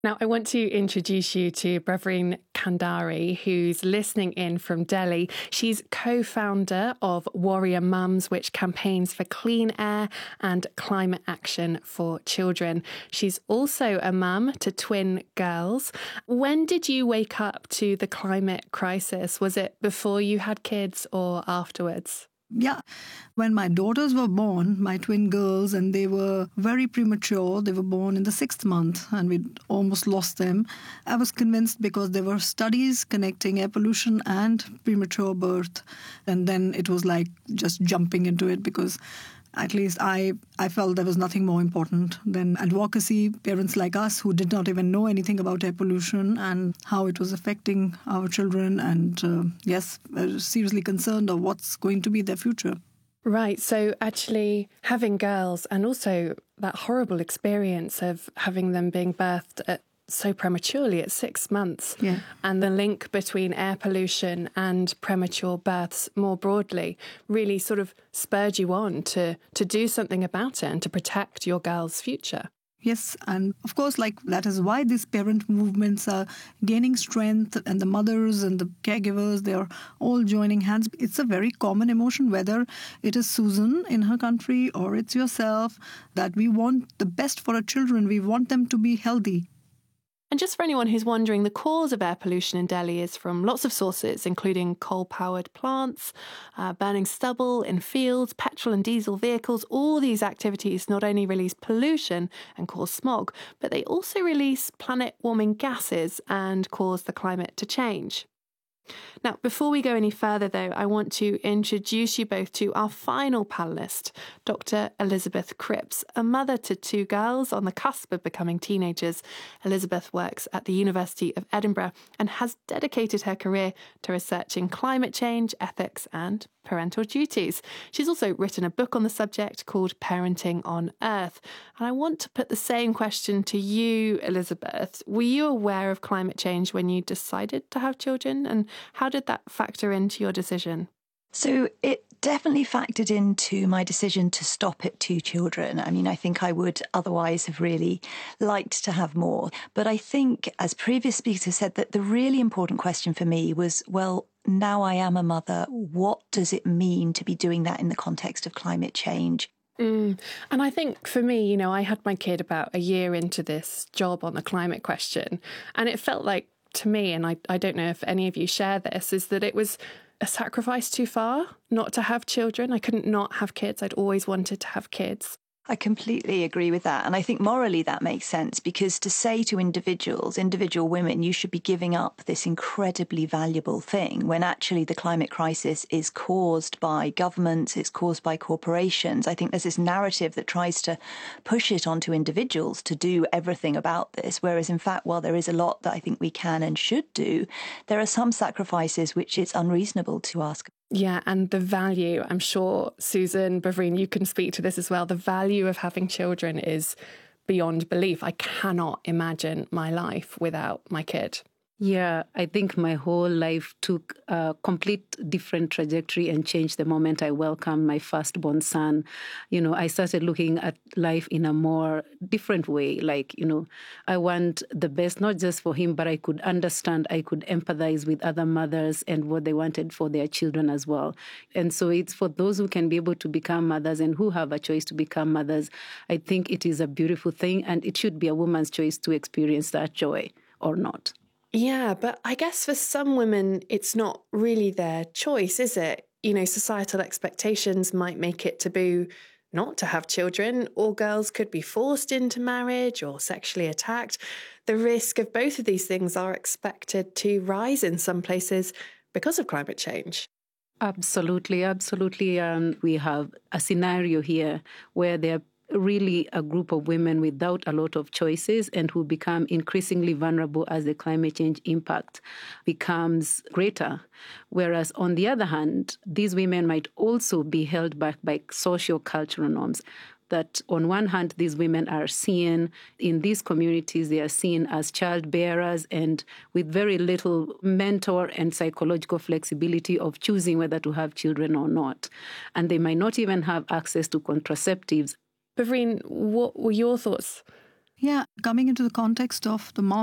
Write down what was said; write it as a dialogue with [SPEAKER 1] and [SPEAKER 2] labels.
[SPEAKER 1] Now, I want to introduce you to Bravreen Kandari, who's listening in from Delhi. She's co-founder of Warrior Mums, which campaigns for clean air and climate action for children. She's also a mum to twin girls. When did you wake up to the climate crisis? Was it before you had kids or afterwards?
[SPEAKER 2] Yeah. When my daughters were born, my twin girls, and they were very premature. They were born in the 6th month and we almost lost them. I was convinced because there were studies connecting air pollution and premature birth. And then it was like just jumping into it because at least I felt there was nothing more important than advocacy, parents like us who did not even know anything about air pollution and how it was affecting our children. And seriously concerned of what's going to be their future.
[SPEAKER 1] Right. So actually having girls and also that horrible experience of having them being birthed at so prematurely at 6 months, and the link between air pollution and premature births more broadly really sort of spurred you on to do something about it and to protect your girl's future.
[SPEAKER 2] Yes, and of course, that is why these parent movements are gaining strength, and the mothers and the caregivers, they are all joining hands. It's a very common emotion, whether it is Susan in her country or it's yourself, that we want the best for our children. We want them to be healthy.
[SPEAKER 1] And just for anyone who's wondering, the cause of air pollution in Delhi is from lots of sources, including coal-powered plants, burning stubble in fields, petrol and diesel vehicles. All these activities not only release pollution and cause smog, but they also release planet-warming gases and cause the climate to change. Now, before we go any further, though, I want to introduce you both to our final panellist, Dr. Elizabeth Cripps, a mother to 2 girls on the cusp of becoming teenagers. Elizabeth works at the University of Edinburgh and has dedicated her career to researching climate change, ethics and parental duties. She's also written a book on the subject called Parenting on Earth. And I want to put the same question to you, Elizabeth. Were you aware of climate change when you decided to have children? And how did that factor into your decision?
[SPEAKER 3] So it definitely factored into my decision to stop at 2 children. I mean, I think I would otherwise have really liked to have more. But I think, as previous speakers have said, that the really important question for me was, well, now I am a mother, what does it mean to be doing that in the context of climate change?
[SPEAKER 1] And I think for me, I had my kid about a year into this job on the climate question, and it felt like to me, and I don't know if any of you share this, is that it was a sacrifice too far not to have children. I couldn't not have kids. I'd always wanted to have kids.
[SPEAKER 3] I completely agree with that. And I think morally that makes sense, because to say to individual women, you should be giving up this incredibly valuable thing when actually the climate crisis is caused by governments, it's caused by corporations. I think there's this narrative that tries to push it onto individuals to do everything about this. Whereas in fact, while there is a lot that I think we can and should do, there are some sacrifices which it's unreasonable to ask.
[SPEAKER 1] Yeah, and the value, I'm sure, Susan, Bravreen, you can speak to this as well. The value of having children is beyond belief. I cannot imagine my life without my kid.
[SPEAKER 4] Yeah, I think my whole life took a complete different trajectory and changed the moment I welcomed my firstborn son. I started looking at life in a more different way. I want the best, not just for him, but I could understand, I could empathize with other mothers and what they wanted for their children as well. And so it's for those who can be able to become mothers and who have a choice to become mothers. I think it is a beautiful thing, and it should be a woman's choice to experience that joy or not.
[SPEAKER 1] Yeah, but I guess for some women, it's not really their choice, is it? Societal expectations might make it taboo not to have children, or girls could be forced into marriage or sexually attacked. The risk of both of these things are expected to rise in some places because of climate change.
[SPEAKER 4] Absolutely. We have a scenario here where there are really a group of women without a lot of choices and who become increasingly vulnerable as the climate change impact becomes greater. Whereas on the other hand, these women might also be held back by socio-cultural norms. That on one hand, these women are seen in these communities, they are seen as child bearers and with very little mental and psychological flexibility of choosing whether to have children or not. And they might not even have access to contraceptives.
[SPEAKER 1] Bravreen, what were your thoughts?
[SPEAKER 2] Yeah, coming into the context of the